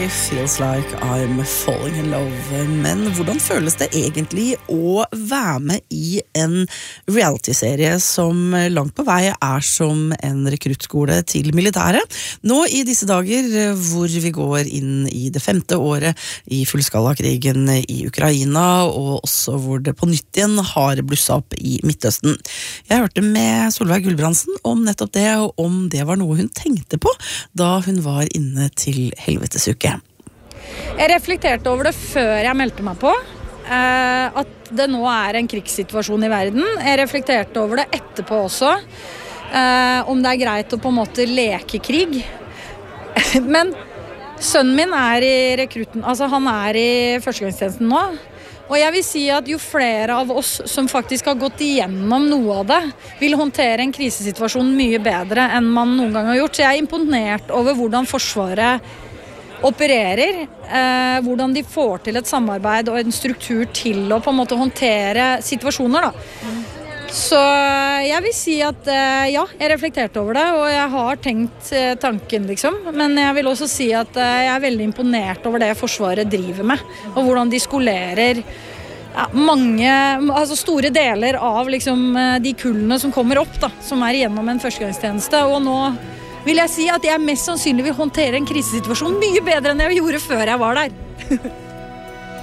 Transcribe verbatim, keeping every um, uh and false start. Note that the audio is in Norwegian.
Feels like I'm falling in love. Men hvordan føles det egentlig å være med i en reality-serie som langt på vei er som en rekruttskole til militæret? Nå i disse dager hvor vi går inn i det femte året i fullskalakrigen i Ukraina, og også hvor det på nytt igjen har blusset opp i Midtøsten. Jeg hørte med Solveig Gulbrandsen om nettopp det, og om det var noe hun tenkte på da hun var inne til helvetesuke. Jeg reflekterte over det før jeg meldte meg på, eh, at det nå er en krigssituasjon i verden. Jeg reflekterte over det etterpå også, eh, om det er greit å på en måte leke krig. Men sønnen min er i rekrutten, altså han er i førstegangstjenesten nå, og jeg vil si at jo flere av oss som faktisk har gått igjennom noe av det, vil håndtere en krisesituasjon mye bedre enn man noen gang har gjort. Så jeg er imponert over hvordan Forsvaret opererer, eh, hvordan de får til et samarbeid og en struktur til å på en måte håndtere situasjoner da. Så jeg vil si at eh, ja, jeg reflekterte over det, og jeg har tenkt eh, tanken liksom. Men jeg vil også si at eh, jeg er veldig imponert over det Forsvaret driver med, og hvordan de skolerer ja, mange, altså store deler av liksom, de kullene som kommer opp da, som er igjennom en førstegangstjeneste. Og nå vil jeg si at jeg mest sannsynlig vil håndtere en krisesituasjon mye bedre enn jeg gjorde før jeg var der.